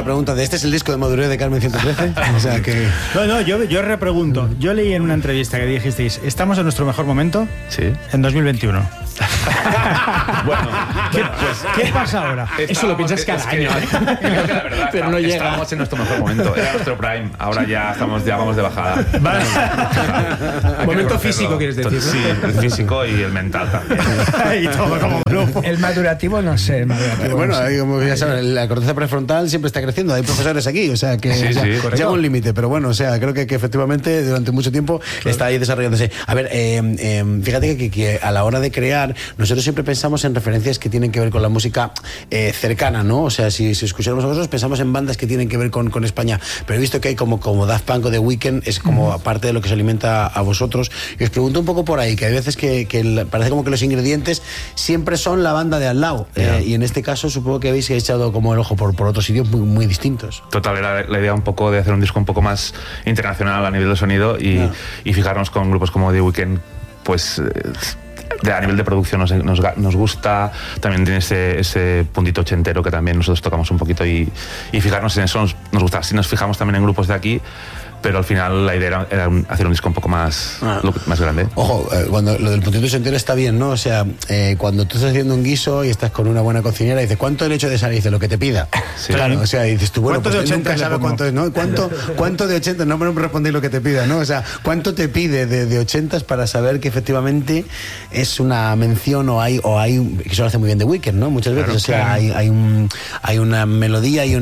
pregunta de ¿este es el disco de madurez de Carmen 113? O sea que... No, yo repregunto. Yo leí en una entrevista que dijisteis, ¿estamos en nuestro mejor momento? Sí. En 2021. Bueno, ¿Qué pasa ahora? Eso lo piensas cada año. Creo que la verdad, Pero no llega. estamos en nuestro mejor momento. Era nuestro prime. Ahora ya vamos de bajada. Vale. Hay que Momento reconocerlo. físico, quieres decir, ¿no? Sí, el físico y el mental también. Y todo como grupo. El madurativo, no sé. Bueno, ahí, como ya saben, la corteza prefrontal siempre está creciendo. Hay profesores aquí, o sea que Sí, ya, sí, llega correcto. un límite. Pero bueno, o sea, creo que efectivamente durante mucho tiempo está ahí desarrollándose. A ver, fíjate que a la hora de crear, nosotros siempre pensamos en referencias que tienen que ver con la música cercana, ¿no? O sea, si escucháramos a vosotros, pensamos en bandas que tienen que ver con España. Pero he visto que hay como Daft Punk o The Weeknd, es como parte de lo que se alimenta a vosotros. Y os pregunto un poco por ahí, que hay veces que parece como que los ingredientes siempre son la banda de al lado. Y en este caso supongo que habéis echado como el ojo por otros sitios muy distintos. Total, era la idea un poco de hacer un disco un poco más internacional a nivel de sonido y fijarnos con grupos como The Weeknd, pues... a nivel de producción nos gusta, también tiene ese puntito ochentero que también nosotros tocamos un poquito y fijarnos en eso nos gusta. Si nos fijamos también en grupos de aquí, pero al final la idea era hacer un disco un poco más grande. Ojo, cuando lo del puntito ochentero está bien, ¿no? O sea, cuando tú estás haciendo un guiso y estás con una buena cocinera, dices, ¿cuánto el hecho de sal? Dice, lo que te pida. Sí. Claro. O sea, y dices tú, bueno, ¿Cuánto pues de 80 nunca sabes cuánto es, ¿no? ¿Cuánto de 80? No me respondéis lo que te pida, ¿no? O sea, ¿cuánto te pide de 80 para saber que efectivamente es una mención o hay que eso lo hace muy bien The Weeknd, ¿no? Muchas veces, Claro, o sea, hay una melodía, hay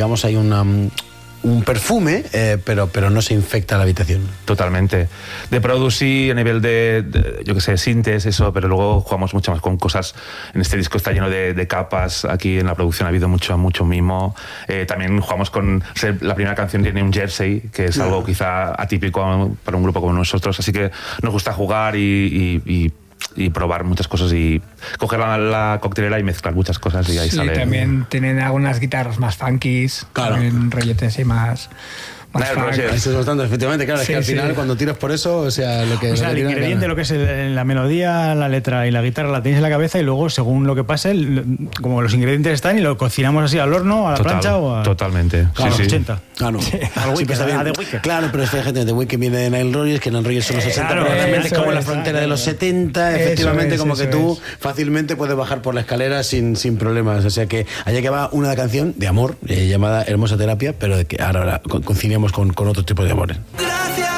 un perfume, pero no se infecta la habitación. Totalmente. De producir a nivel de yo qué sé, sintes, eso, pero luego jugamos mucho más con cosas. En este disco está lleno de capas. Aquí en la producción ha habido mucho mimo. También jugamos con... la primera canción tiene un jersey, que es algo quizá atípico para un grupo como nosotros. Así que nos gusta jugar y probar muchas cosas y coger la coctelera y mezclar muchas cosas y ahí Sí, sale. también tienen algunas guitarras más funkies, Claro. también rolletes y más Claro, funk. sí. Eso es bastante, efectivamente, claro, es Sí, que al sí. final cuando tiras por eso, o sea, lo que... O sea, lo el que tiene ingrediente, que lo que es la melodía, la letra y la guitarra la tenéis en la cabeza y luego, según lo que pase, como los ingredientes están y lo cocinamos así al horno, a la plancha o a... Totalmente. Claro, Sí, sí. 80. Claro, Sí, al Sí, Weeknd, pues está bien. a The Weeknd. Claro, pero es que hay gente de Weeknd viene de Nile Rodgers, que Nile Rodgers son los 80, claro, pero realmente eso es como la es, frontera de los claro. 70, Eso efectivamente, es, como eso que tú es. fácilmente puedes bajar por la escalera sin problemas. O sea que allá que va una canción de amor llamada Hermosa Terapia, pero de que ahora conciliamos con otro tipo de amores. Gracias.